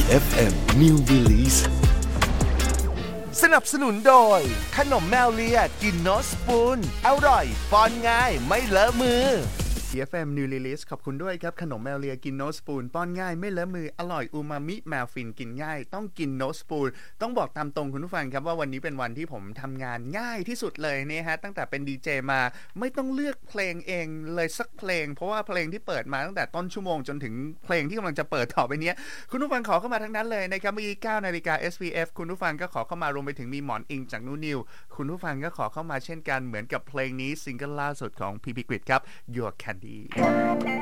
EFM New Release สนับสนุนโดยขนมแมวเลียกินโนสปูนอร่อยป้อนง่ายไม่เลอะมือ EFM New Release ขอบคุณด้วยครับขนมแมวเลียกินโนสปูนป้อนง่ายไม่เลอะมืออร่อยอูมามิแมวฟินกินง่ายต้องกินโนสปูนต้องบอกตามตรงคุณผู้ฟังครับว่าวันนี้เป็นวันที่ผมทำงานง่ายที่สุดเลยเนี่ยฮะตั้งแต่เป็นดีเจมาไม่ต้องเลือกเพลงเองเลยสักเพลงเพราะว่าเพลงที่เปิดมาตั้งแต่ต้นชั่วโมงจนถึงเพลงที่กำลังจะเปิดต่อไปนี้คุณผู้ฟังขอเข้ามาทั้งนั้นเลยนะครับเมื่อกี้ 9 นาฬิกา SPF คุณผู้ฟังก็ขอเข้ามารวมไปถึงมีหมอนอิงจากนูนิวคุณผู้ฟังก็ขอเข้ามาเช่นกันเหมือนกับเพลงนี้ซิงเกิลล่าสุดของ PP Grid ครับ Your Candy